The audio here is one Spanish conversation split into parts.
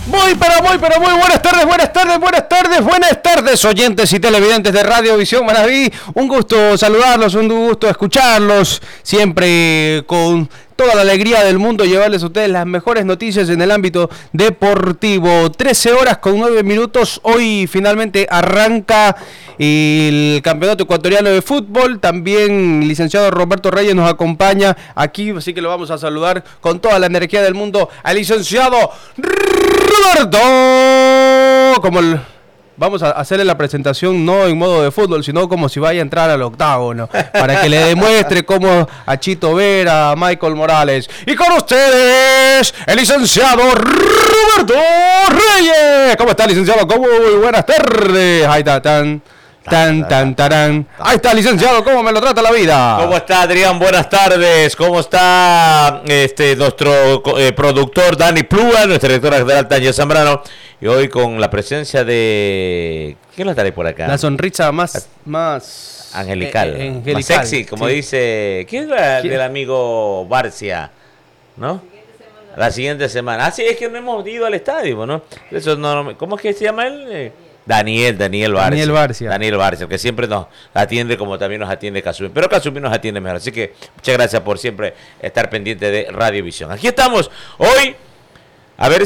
Pero muy buenas tardes, oyentes y televidentes de Radio Visión Manaví. Un gusto saludarlos, un gusto escucharlos, siempre con toda la alegría del mundo, llevarles a ustedes las mejores noticias en el ámbito deportivo. 13 horas con 9 minutos, hoy finalmente arranca el Campeonato Ecuatoriano de Fútbol. También el licenciado Roberto Reyes nos acompaña aquí, así que lo vamos a saludar con toda la energía del mundo al licenciado Roberto. Vamos a hacerle la presentación no en modo de fútbol, sino como si vaya a entrar al octágono, para que le demuestre cómo a Chito Vera, a Michael Morales. Y con ustedes, el licenciado Roberto Reyes. ¿Cómo está, licenciado? ¿Cómo? Muy buenas tardes. Ahí está, tarán. Ahí está, licenciado, ¿cómo me lo trata la vida? ¿Cómo está, Adrián? Buenas tardes. ¿Cómo está nuestro productor Dani Plúa, nuestra directora general Tania Zambrano? Y hoy con la presencia de... ¿Quién lo trae por acá? La sonrisa más angelical. Más sexy, como sí. Dice... ¿Quién es del amigo Barcia? ¿No? La siguiente semana. Ah, sí, es que no hemos ido al estadio, ¿no? Eso no. ¿Cómo es que se llama él? Daniel Barcia. Daniel Barcia, que siempre nos atiende como también nos atiende Kazumi. Pero Kazumi nos atiende mejor. Así que muchas gracias por siempre estar pendiente de Radio Visión. Aquí estamos hoy. A ver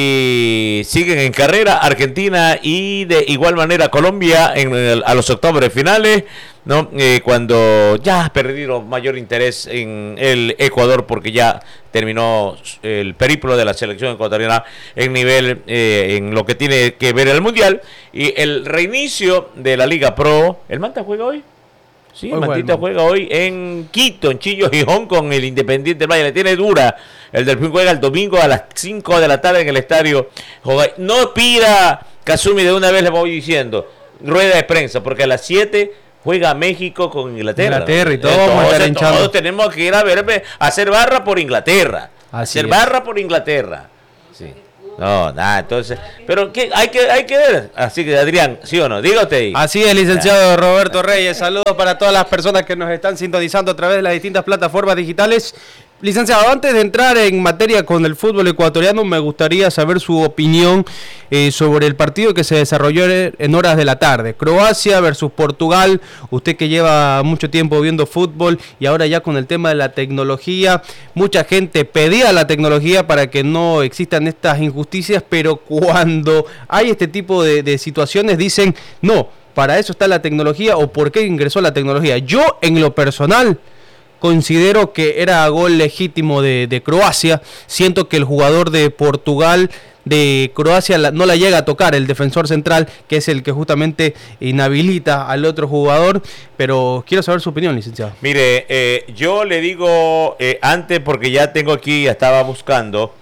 si siguen en carrera Argentina y de igual manera Colombia a los octavos de finales, ¿no? Cuando ya ha perdido mayor interés en el Ecuador porque ya terminó el periplo de la selección ecuatoriana en nivel, en lo que tiene que ver el Mundial y el reinicio de la Liga Pro. ¿El Manta juega hoy? Sí, el Mantita juega hoy en Quito, en Chillo, Gijón, con el Independiente Valle. Le tiene dura. El Delfín juega el domingo a las 5 de la tarde en el estadio. No pida, Kazumi, de una vez le voy diciendo, rueda de prensa, porque a las 7 juega México con Inglaterra. Y todos tenemos que ir a hacer barra por Inglaterra. Barra por Inglaterra. Sí. No, nada, entonces, pero ¿qué? Hay que ver. Así que, Adrián, ¿sí o no? Diga usted ahí. Así es, licenciado Roberto Reyes. Saludos para todas las personas que nos están sintonizando a través de las distintas plataformas digitales. Licenciado, antes de entrar en materia con el fútbol ecuatoriano, me gustaría saber su opinión sobre el partido que se desarrolló en horas de la tarde. Croacia versus Portugal. Usted que lleva mucho tiempo viendo fútbol y ahora ya con el tema de la tecnología, mucha gente pedía la tecnología para que no existan estas injusticias, pero cuando hay este tipo de situaciones dicen, no, para eso está la tecnología o por qué ingresó la tecnología. Yo, en lo personal, considero que era gol legítimo de Croacia. Siento que el jugador de Portugal, de Croacia, no la llega a tocar, el defensor central, que es el que justamente inhabilita al otro jugador. Pero quiero saber su opinión, licenciado. Mire, yo le digo antes, porque ya tengo aquí, ya estaba buscando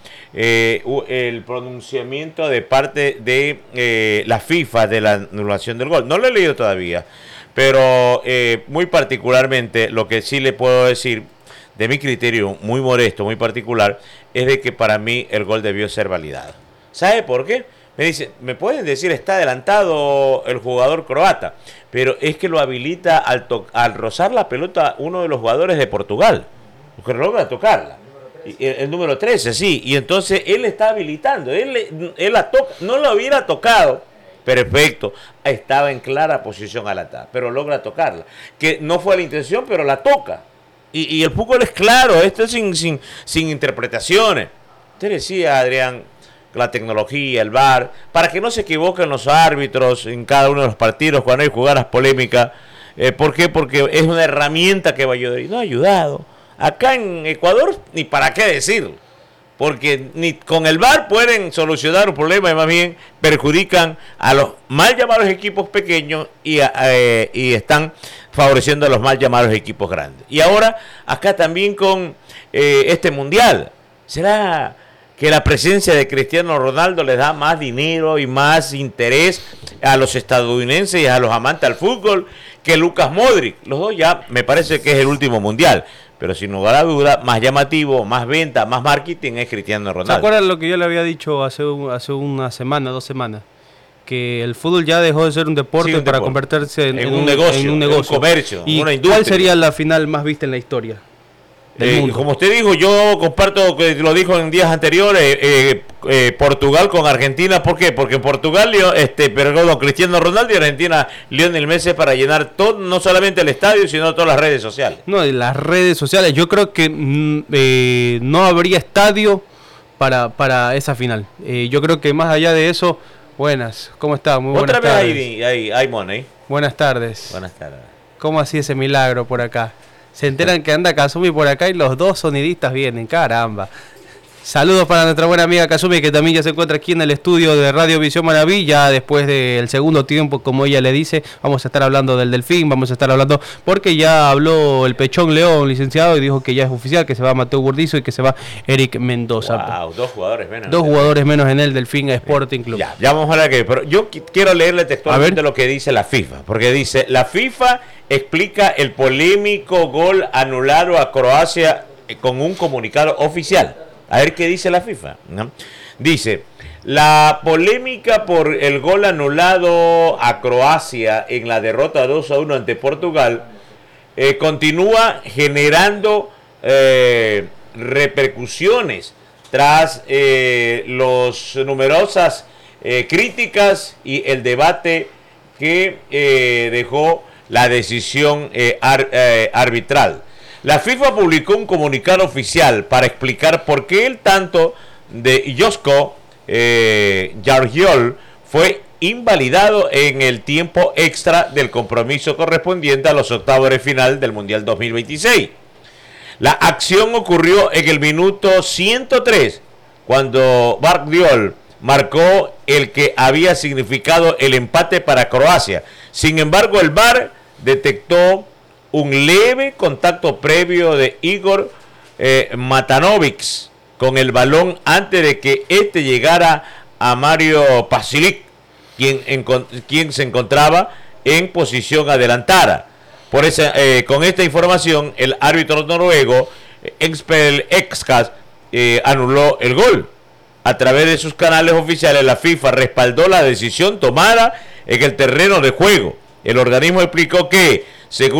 el pronunciamiento de parte de la FIFA de la anulación del gol. No lo he leído todavía. Pero muy particularmente, lo que sí le puedo decir, de mi criterio muy modesto, muy particular, es de que para mí el gol debió ser validado. ¿Sabe por qué? Me dice, me pueden decir, está adelantado el jugador croata, pero es que lo habilita al rozar la pelota uno de los jugadores de Portugal, que logra tocarla. El número 13, sí, y entonces él está habilitando, él la toca, no lo hubiera tocado. Perfecto, estaba en clara posición al ataque, pero logra tocarla, que no fue la intención, pero la toca, y el fútbol es claro, esto es sin interpretaciones. Usted decía, Adrián, la tecnología, el VAR, para que no se equivoquen los árbitros en cada uno de los partidos cuando hay jugadas polémicas. ¿Por qué? Porque es una herramienta que va a ayudar, y no ha ayudado. Acá en Ecuador, ni para qué decirlo, porque ni con el VAR pueden solucionar un problema y más bien perjudican a los mal llamados equipos pequeños y están favoreciendo a los mal llamados equipos grandes. Y ahora, acá también con este Mundial, ¿será que la presencia de Cristiano Ronaldo les da más dinero y más interés a los estadounidenses y a los amantes al fútbol que Lucas Modric? Los dos ya me parece que es el último Mundial. Pero sin lugar a duda, más llamativo, más venta, más marketing es Cristiano Ronaldo. ¿Se acuerdan lo que yo le había dicho hace una semana, 2 semanas? Que el fútbol ya dejó de ser un deporte para convertirse en un negocio, un comercio, ¿Y una industria? cuál sería la final más vista en la historia? Como usted dijo, yo comparto que lo dijo en días anteriores, Portugal con Argentina. ¿Por qué? Porque en Portugal Cristiano Ronaldo y Argentina Lionel Messi para llenar todo, no solamente el estadio, sino todas las redes sociales. No, y las redes sociales, yo creo que no habría estadio para esa final. Yo creo que más allá de eso, buenas, ¿cómo está? Muy buenas tardes. Otra vez hay money. Buenas tardes. Buenas tardes. ¿Cómo así ese milagro por acá? Se enteran que anda Kazumi por acá y los dos sonidistas vienen, caramba. Saludos para nuestra buena amiga Kazumi, que también ya se encuentra aquí en el estudio de Radio Visión Maravilla. Después del segundo tiempo, como ella le dice, vamos a estar hablando del Delfín, vamos a estar hablando, porque ya habló el Pechón León, licenciado, y dijo que ya es oficial, que se va Mateo Burdizo y que se va Eric Mendoza. Wow, 2 jugadores menos. 2 jugadores menos en el Delfín Sporting Club. Ya vamos a hablar que, pero yo quiero leerle textualmente lo que dice la FIFA, porque dice, la FIFA explica el polémico gol anulado a Croacia con un comunicado oficial. A ver qué dice la FIFA, ¿no? Dice, la polémica por el gol anulado a Croacia en la derrota 2-1 ante Portugal continúa generando repercusiones tras las numerosas críticas y el debate que dejó la decisión arbitral. La FIFA publicó un comunicado oficial para explicar por qué el tanto de Joško Jargiol fue invalidado en el tiempo extra del compromiso correspondiente a los octavos de final del Mundial 2026. La acción ocurrió en el minuto 103, cuando Jargiol marcó el que había significado el empate para Croacia. Sin embargo, el VAR detectó un leve contacto previo de Igor Matanovic con el balón antes de que este llegara a Mario Pasilic, quien se encontraba en posición adelantada. Con esta información, el árbitro noruego Expel Exkas anuló el gol. A través de sus canales oficiales, la FIFA respaldó la decisión tomada en el terreno de juego. El organismo explicó que, según